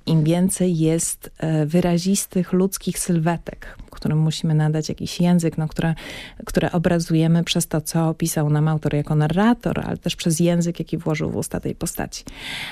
im więcej jest wyrazistych ludzkich sylwetek, którym musimy nadać jakiś język, które obrazujemy przez to, co opisał nam autor jako narrator, ale też przez język, jaki włożył w usta tej postaci.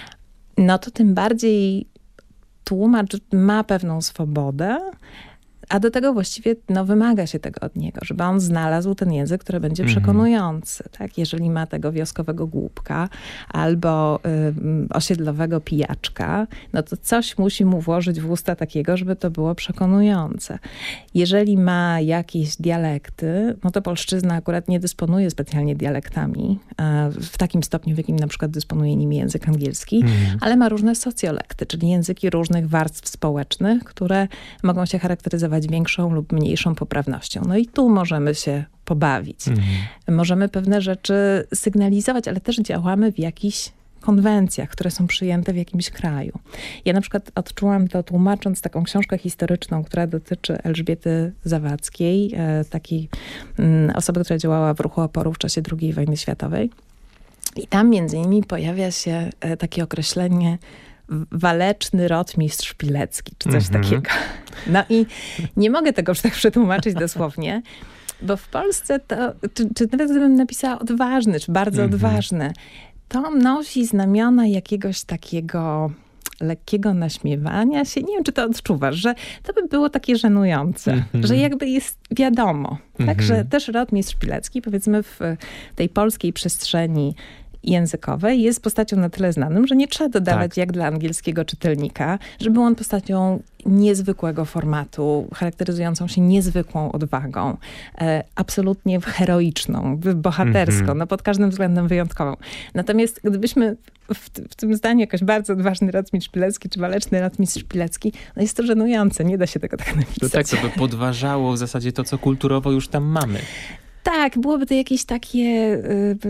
No to tym bardziej tłumacz ma pewną swobodę, a do tego właściwie wymaga się tego od niego, żeby on znalazł ten język, który będzie przekonujący. Tak? Jeżeli ma tego wioskowego głupka albo osiedlowego pijaczka, no to coś musi mu włożyć w usta takiego, żeby to było przekonujące. Jeżeli ma jakieś dialekty, no to polszczyzna akurat nie dysponuje specjalnie dialektami w takim stopniu, w jakim na przykład dysponuje nimi język angielski, ale ma różne socjolekty, czyli języki różnych warstw społecznych, które mogą się charakteryzować większą lub mniejszą poprawnością. No i tu możemy się pobawić. Możemy pewne rzeczy sygnalizować, ale też działamy w jakichś konwencjach, które są przyjęte w jakimś kraju. Ja na przykład odczułam to, tłumacząc taką książkę historyczną, która dotyczy Elżbiety Zawadzkiej, takiej osoby, która działała w ruchu oporu w czasie II wojny światowej. I tam między innymi pojawia się takie określenie waleczny rotmistrz Pilecki, czy coś takiego. No i nie mogę tego już tak przetłumaczyć dosłownie, bo w Polsce to, czy nawet gdybym napisała odważny, czy bardzo odważny, to nosi znamiona jakiegoś takiego lekkiego naśmiewania się. Nie wiem, czy to odczuwasz, że to by było takie żenujące, że jakby jest wiadomo, tak, że też rotmistrz Pilecki, powiedzmy w tej polskiej przestrzeni językowej jest postacią na tyle znanym, że nie trzeba dodawać jak dla angielskiego czytelnika, że był on postacią niezwykłego formatu, charakteryzującą się niezwykłą odwagą, absolutnie heroiczną, bohaterską, no pod każdym względem wyjątkową. Natomiast gdybyśmy w tym zdaniu jakoś bardzo odważny rotmistrz Pilecki, czy waleczny rotmistrz Pilecki, no jest to żenujące, nie da się tego tak napisać. To tak, to by podważało w zasadzie to, co kulturowo już tam mamy. Tak, byłoby to jakieś takie,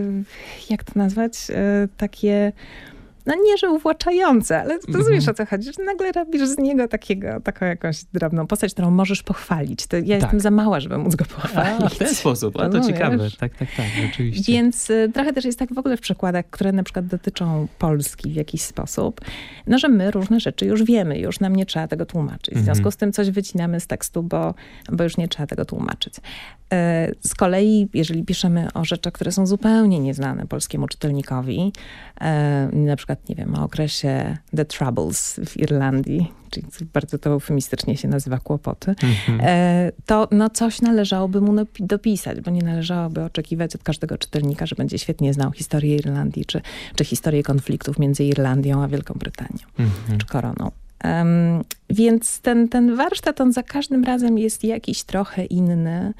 jak to nazwać, takie, no nie, że uwłaczające, ale rozumiesz, o co chodzi, że nagle robisz z niego taką jakąś drobną postać, którą możesz pochwalić. To ja jestem za mała, żeby móc go pochwalić. W ten sposób, a to ciekawe. Tak, rzeczywiście. Więc trochę też jest tak w ogóle w przekładach, które na przykład dotyczą Polski w jakiś sposób, no że my różne rzeczy już wiemy, już nam nie trzeba tego tłumaczyć. W związku z tym coś wycinamy z tekstu, bo już nie trzeba tego tłumaczyć. Z kolei, jeżeli piszemy o rzeczach, które są zupełnie nieznane polskiemu czytelnikowi, na przykład, nie wiem, o okresie The Troubles w Irlandii, czyli bardzo to eufemistycznie się nazywa kłopoty, to no coś należałoby mu dopisać, bo nie należałoby oczekiwać od każdego czytelnika, że będzie świetnie znał historię Irlandii, czy historię konfliktów między Irlandią a Wielką Brytanią, czy Koroną. Więc ten warsztat, on za każdym razem jest jakiś trochę inny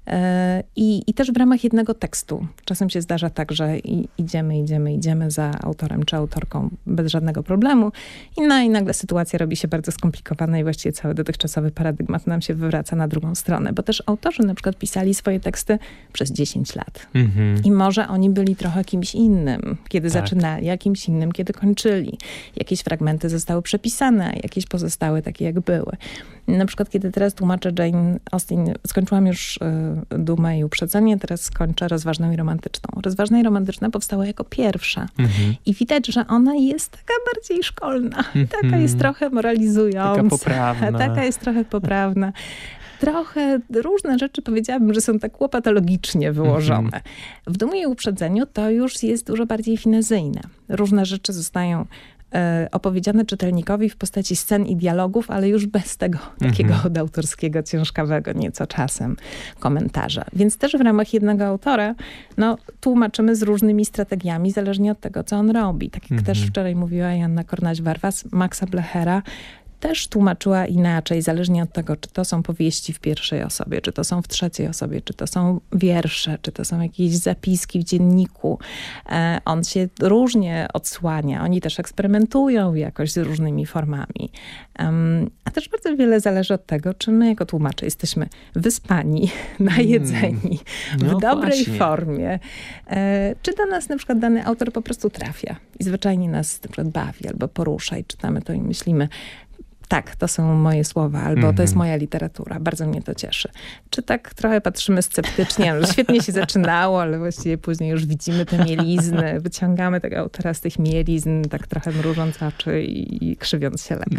i też w ramach jednego tekstu. Czasem się zdarza tak, że idziemy za autorem czy autorką bez żadnego problemu i nagle sytuacja robi się bardzo skomplikowana i właściwie cały dotychczasowy paradygmat nam się wywraca na drugą stronę, bo też autorzy na przykład pisali swoje teksty przez 10 lat. I może oni byli trochę kimś innym, kiedy zaczynali, a kimś innym, kiedy kończyli. Jakieś fragmenty zostały przepisane, jakieś pozostały takie, jak były. Na przykład, kiedy teraz tłumaczę Jane Austen, skończyłam już Dumę i Uprzedzenie, teraz skończę Rozważną i Romantyczną. Rozważna i Romantyczna powstała jako pierwsza. I widać, że ona jest taka bardziej szkolna. Taka jest trochę moralizująca. Taka poprawna. Taka jest trochę poprawna. Trochę różne rzeczy powiedziałabym, że są tak łopatologicznie wyłożone. W Dumie i Uprzedzeniu to już jest dużo bardziej finezyjne. Różne rzeczy zostają opowiedziane czytelnikowi w postaci scen i dialogów, ale już bez tego takiego autorskiego, ciężkawego nieco czasem komentarza. Więc też w ramach jednego autora tłumaczymy z różnymi strategiami, zależnie od tego, co on robi. Tak jak też wczoraj mówiła Joanna Kornaś-Warwas, Maxa Blechera też tłumaczyła inaczej, zależnie od tego, czy to są powieści w pierwszej osobie, czy to są w trzeciej osobie, czy to są wiersze, czy to są jakieś zapiski w dzienniku. On się różnie odsłania. Oni też eksperymentują jakoś z różnymi formami. A też bardzo wiele zależy od tego, czy my jako tłumacze jesteśmy wyspani, najedzeni, w dobrej formie. Czy do nas na przykład dany autor po prostu trafia i zwyczajnie nas na przykład bawi albo porusza i czytamy to i myślimy, tak, to są moje słowa, albo to jest moja literatura. Bardzo mnie to cieszy. Czy tak trochę patrzymy sceptycznie, że świetnie się zaczynało, ale właściwie później już widzimy te mielizny, wyciągamy tego autora z tych mielizn, tak trochę mrużąc oczy i krzywiąc się lekko.